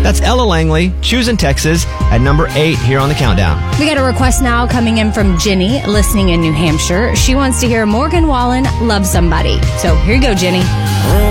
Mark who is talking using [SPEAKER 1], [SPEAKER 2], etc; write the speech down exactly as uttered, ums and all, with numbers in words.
[SPEAKER 1] That's Ella Langley, choosing Texas at number eight here on the countdown.
[SPEAKER 2] We got a request now coming in from Jenny, listening in New Hampshire. She wants to hear Morgan Wallen, Love Somebody. So here you go, Jenny.